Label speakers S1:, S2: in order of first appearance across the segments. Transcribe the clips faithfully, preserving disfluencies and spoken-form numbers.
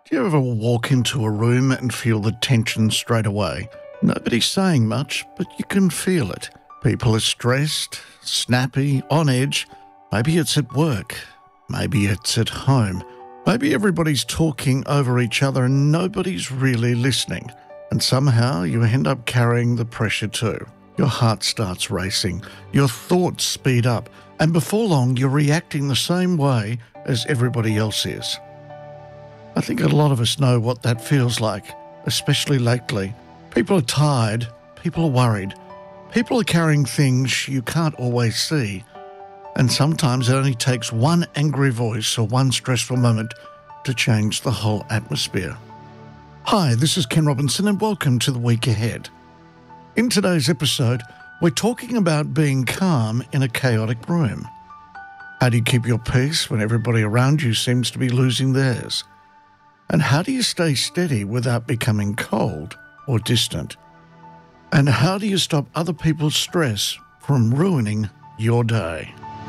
S1: Do you ever walk into a room and feel the tension straight away? Nobody's saying much, but you can feel it. People are stressed, snappy, on edge. Maybe it's at work. Maybe it's at home. Maybe everybody's talking over each other and nobody's really listening. And somehow you end up carrying the pressure too. Your heart starts racing. Your thoughts speed up. And before long, you're reacting the same way as everybody else is. I think a lot of us know what that feels like, especially lately. People are tired, people are worried, people are carrying things you can't always see, and sometimes it only takes one angry voice or one stressful moment to change the whole atmosphere. Hi, this is Ken Robinson and welcome to The Week Ahead. In today's episode, we're talking about being calm in a chaotic room. How do you keep your peace when everybody around you seems to be losing theirs? And how do you stay steady without becoming cold or distant? And how do you stop other people's stress from ruining your day?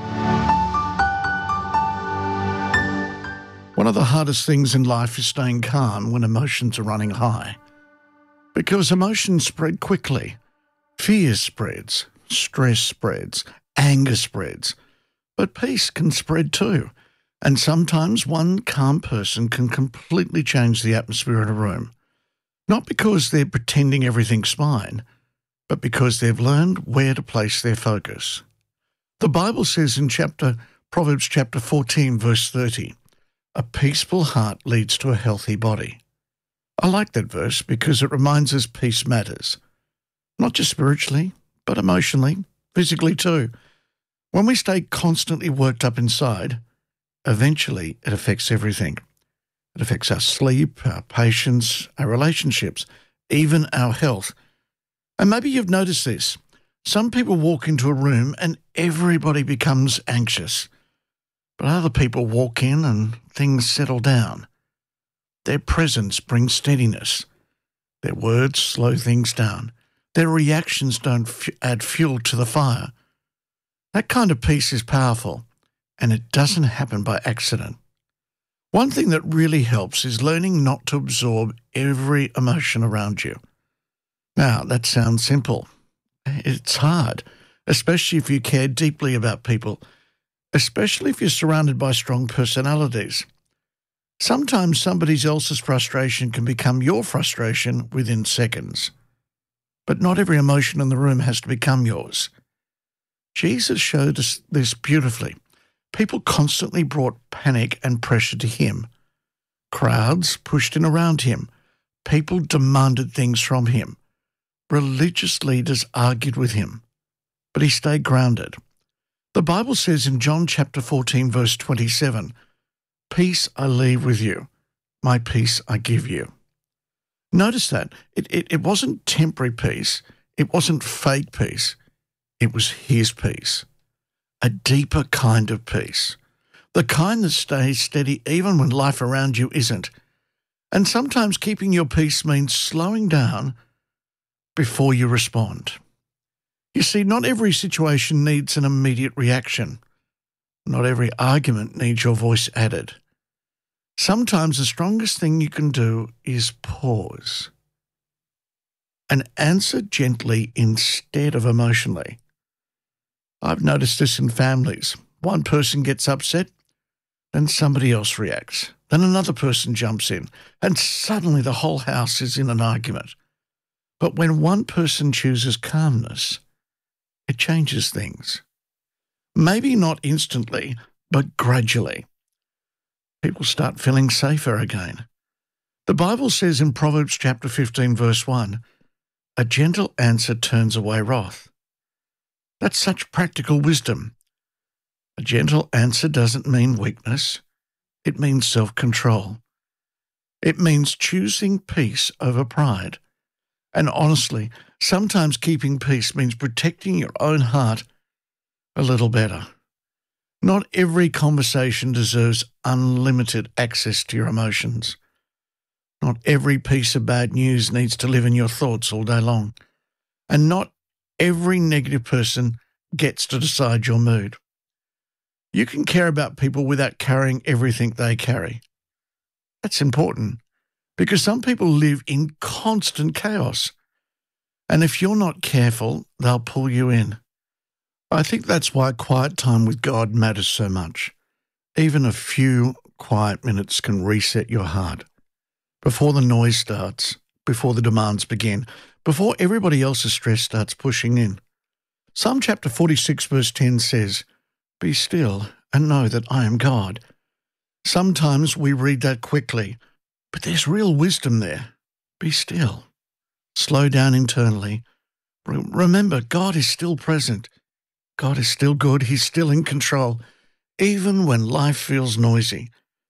S1: One of the hardest things in life is staying calm when emotions are running high. Because emotions spread quickly. Fear spreads, stress spreads, anger spreads. But peace can spread too. And sometimes one calm person can completely change the atmosphere in a room. Not because they're pretending everything's fine, but because they've learned where to place their focus. The Bible says in chapter Proverbs chapter fourteen, verse thirty, "A peaceful heart leads to a healthy body." I like that verse because it reminds us peace matters. Not just spiritually, but emotionally, physically too. When we stay constantly worked up inside, eventually it affects everything. It affects our sleep, our patience, our relationships, even our health. And maybe you've noticed this. Some people walk into a room and everybody becomes anxious. But other people walk in and things settle down. Their presence brings steadiness. Their words slow things down. Their reactions don't f- add fuel to the fire. That kind of peace is powerful. And it doesn't happen by accident. One thing that really helps is learning not to absorb every emotion around you. Now, that sounds simple. It's hard, especially if you care deeply about people, especially if you're surrounded by strong personalities. Sometimes somebody else's frustration can become your frustration within seconds. But not every emotion in the room has to become yours. Jesus showed us this beautifully. People constantly brought panic and pressure to him. Crowds pushed in around him. People demanded things from him. Religious leaders argued with him. But he stayed grounded. The Bible says in John chapter fourteen, verse twenty-seven, "Peace I leave with you, my peace I give you." Notice that. It, it, it wasn't temporary peace. It wasn't fake peace. It was his peace. A deeper kind of peace, the kind that stays steady even when life around you isn't. And sometimes keeping your peace means slowing down before you respond. You see, not every situation needs an immediate reaction. Not every argument needs your voice added. Sometimes the strongest thing you can do is pause and answer gently instead of emotionally. I've noticed this in families. One person gets upset, then somebody else reacts. Then another person jumps in, and suddenly the whole house is in an argument. But when one person chooses calmness, it changes things. Maybe not instantly, but gradually. People start feeling safer again. The Bible says in Proverbs chapter fifteen, verse one, "A gentle answer turns away wrath." That's such practical wisdom. A gentle answer doesn't mean weakness. It means self-control. It means choosing peace over pride. And honestly, sometimes keeping peace means protecting your own heart a little better. Not every conversation deserves unlimited access to your emotions. Not every piece of bad news needs to live in your thoughts all day long. And not every negative person gets to decide your mood. You can care about people without carrying everything they carry. That's important. because some people live in constant chaos. And if you're not careful, they'll pull you in. I think that's why quiet time with God matters so much. Even a few quiet minutes can reset your heart. Before the noise starts, before the demands begin, before everybody else's stress starts pushing in. Psalm chapter forty-six verse ten says, "Be still and know that I am God." Sometimes we read that quickly, but there's real wisdom there. Be still. Slow down internally. Remember, God is still present. God is still good. He's still in control, even when life feels noisy.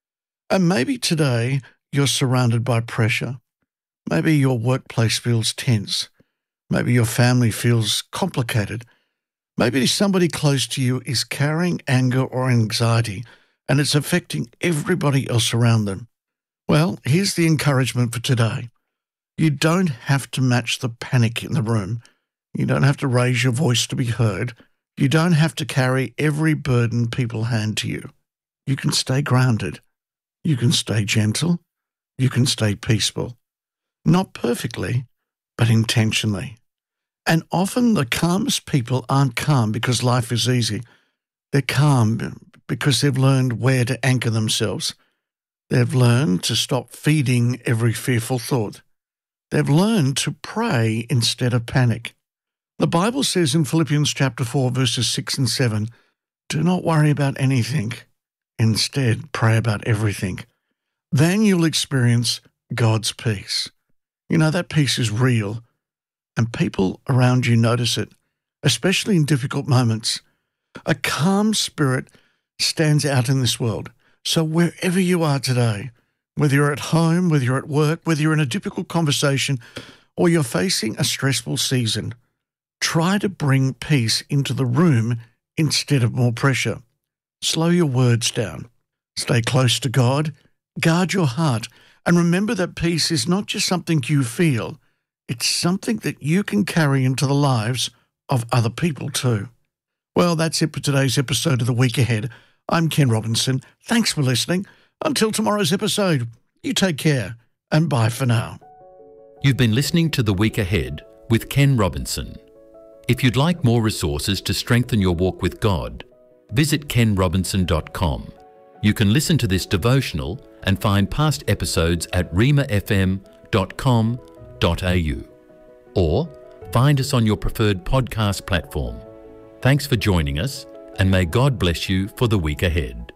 S1: And maybe today you're surrounded by pressure. Maybe your workplace feels tense. Maybe your family feels complicated. Maybe somebody close to you is carrying anger or anxiety, and it's affecting everybody else around them. Well, here's the encouragement for today. You don't have to match the panic in the room. You don't have to raise your voice to be heard. You don't have to carry every burden people hand to you. You can stay grounded. You can stay gentle. You can stay peaceful. Not perfectly, but intentionally. And often the calmest people aren't calm because life is easy. They're calm because they've learned where to anchor themselves. They've learned to stop feeding every fearful thought. They've learned to pray instead of panic. The Bible says in Philippians chapter four, verses six and seven, "Do not worry about anything. Instead, pray about everything. Then you'll experience God's peace." You know, that peace is real, and people around you notice it, especially in difficult moments. A calm spirit stands out in this world. So wherever you are today, whether you're at home, whether you're at work, whether you're in a difficult conversation, or you're facing a stressful season, try to bring peace into the room instead of more pressure. Slow your words down. Stay close to God. Guard your heart. And remember that peace is not just something you feel. It's something that you can carry into the lives of other people too. Well, that's it for today's episode of The Week Ahead. I'm Ken Robinson. Thanks for listening. Until tomorrow's episode, you take care and bye for now.
S2: You've been listening to The Week Ahead with Ken Robinson. If you'd like more resources to strengthen your walk with God, visit ken robinson dot com. You can listen to this devotional and find past episodes at rhema f m dot com dot a u or find us on your preferred podcast platform. Thanks for joining us, and may God bless you for the week ahead.